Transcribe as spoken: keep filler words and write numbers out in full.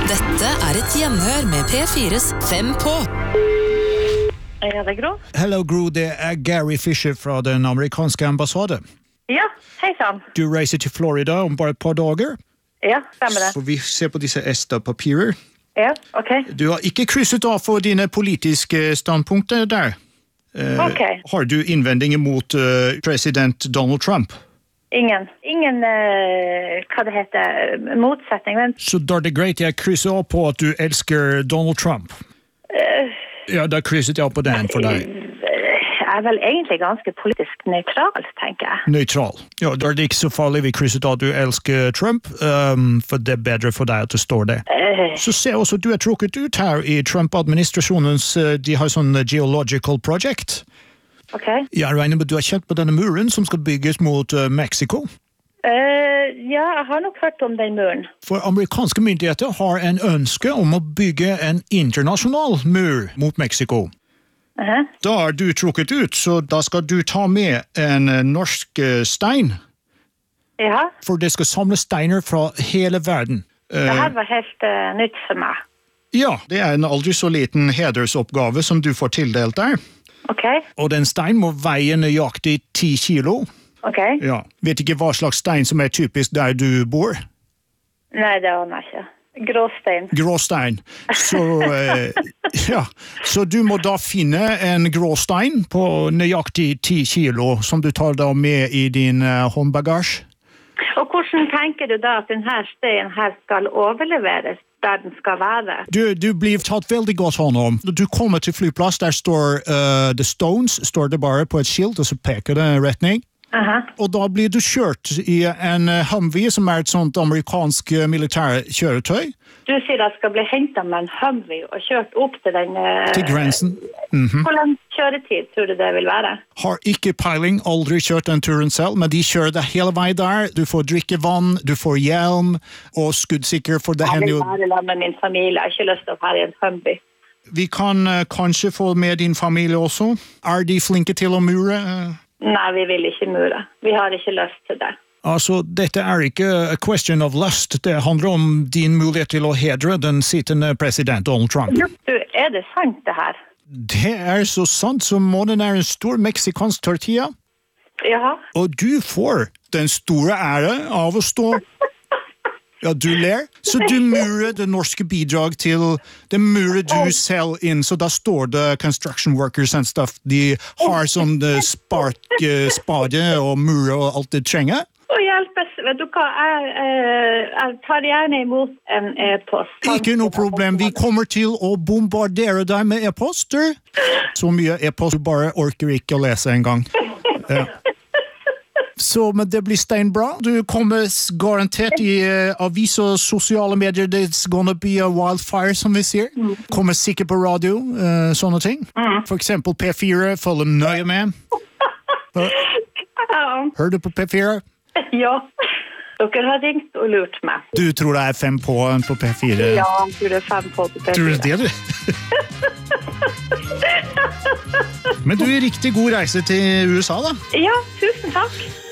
Dette er et gjenhør med P fires Fem på. Ja, det er Gro. Hello Gro, det er Gary Fisher fra den amerikanske ambassade. Ja, hei sann. Du reiser til Florida om bare et par dager. Ja, stemmer det. Så vi ser på disse ESTA-papirer. Ja, ok. Du har ikke krysset av for dine politiske standpunkter der. Uh, Ok. Har du innvendinger mot uh, president Donald Trump? Ingen, ingen, uh, hva det heter, motsetning, men... Så da er det greit jeg krysser av på at du elsker Donald Trump. Uh, Ja, da krysset jeg på den for deg. Jeg er vel egentlig ganske politisk nøytral, tenker jeg. Neutral. Ja, da er det ikke så farlig vi krysset av at du elsker Trump, um, for det er bedre for deg at du står der. Uh, Så ser jeg også at du er trukket ut her i Trump-administrasjonens, uh, de har sånn geological project. ok. Jeg regner med at du har kjent på denne muren som skal bygges mot uh, Mexico. Uh, ja, jeg har nok hørt om den muren. For amerikanske myndigheter har en ønske om å bygge en internasjonal mur mot Mexico. Uh-huh. Da er du trukket ut, så da skal du ta med en uh, norsk uh, stein, Ja, for det skal samle steiner fra hele verden. Uh, det her var helt uh, nytt for meg. ja, det er en aldri så liten hedersoppgave som du får tildelt der. Ok, Og den stein må veie nøyaktig ti kilo. ok. Ja. Vet ikke hva slags stein som er typisk der du bor. Nei, det aner jeg ikke. Gråstein. Gråstein. Så, eh, ja. Så du må da finne en gråstein på nøyaktig ti kilo, som du tar da med i din uh, håndbagasje. Og hvordan tenker du da at denne steinen her skal overleveres der den skal være? Du, du blir tatt veldig godt hånd om. Du kommer til flyplass, der står uh, The Stones, står det bare på et skilt, og så peker det en retning. Aha. Og da blir du kjørt i en uh, Humvee, som er et sånt amerikansk uh, militærkjøretøy, Du sier at jeg skal bli hentet med en Humvee og kjørt opp til den... eh, til grensen. Mhm. Hvor lang kjøretid tror du det vil være? Har ikke peiling, aldri kjørt den turen selv, men de kjører deg hele vei der. Du får drikke vann, du får hjelm, og skuddsikker, for det Jeg hender vil jo... være sammen med min familie. Jeg har ikke lyst til å være i en Humvee. Vi kan uh, kanskje få med din familie også. Er de flinke til å mure? Uh, Nei, vi vil ikke mure. Vi har ikke lyst til det. altså, dette er ikke a question of lust. Det handler om din mulighet til å hedre den sittende president Donald Trump. Du, er det sant det her? Det er så sant som månen er en stor meksikansk tortilla, Ja. og du får den store ære av å stå... Ja, du ler. Så du murer det norske bidrag til, det murer du selv inn, så da står det construction workers and stuff. De har sånn uh, spark, uh, spade og murer og alt det trenger. Og hjelpes, vet du hva, jeg, eh, jeg tar gjerne imot en e-post. Ikke noe problem, vi kommer til å bombardere deg med e-poster. Så mye e-post du bare orker ikke å lese en gang. Ja. Så, men det blir steinbra. Du kommer garantert i uh, avis og sosiale medier. It's gonna be a wildfire, som vi sier. Kommer sikkert på radio, uh, sånne ting. For eksempel P fire, følger nøye med. Hør, Ja. hører du på P fire? Ja. Dere har ringt og lurt meg. Du tror det er fem på på P fire? Ja, jeg tror det er fem på på P fire. Tror du det, du? Men du er riktig god reise til U S A, da. Ja, tusen takk.